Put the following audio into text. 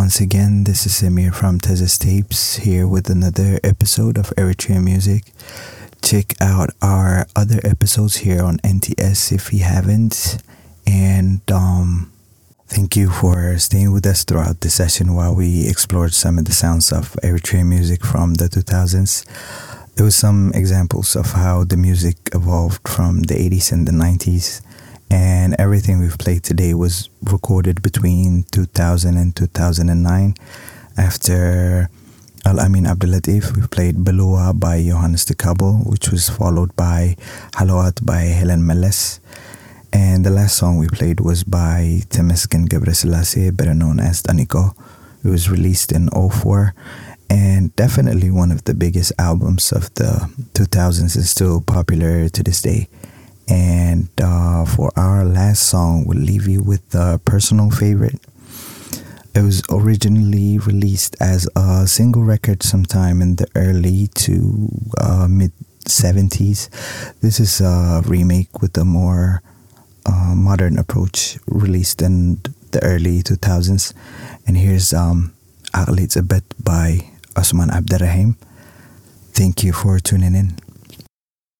once again, this is Samir from Tezes Tapes here with another episode of Eritrean Music. Check out our other episodes here on NTS if you haven't. And thank you for staying with us throughout the session while we explored some of the sounds of Eritrean music from the 2000s. There was some examples of how the music evolved from the 80s and the 90s. And everything we've played today was recorded between 2000 and 2009. After Al-Amin Abdulatif, we played Belua by Johannes de Cabo, which was followed by Halawat by Helen Meles. And the last song we played was by Temesgen Gebreselassie, better known as Daniko. It was released in '04, and definitely one of the biggest albums of the 2000s is still popular to this day. And for our last song, we'll leave you with a personal favorite. It was originally released as a single record sometime in the early to mid-70s. This is a remake with a more modern approach, released in the early 2000s. And here's Aqlit Zabet by Osman Abderrahim. Thank you for tuning in.